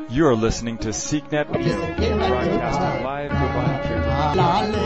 You are listening to SeekNet Radio, broadcasting live from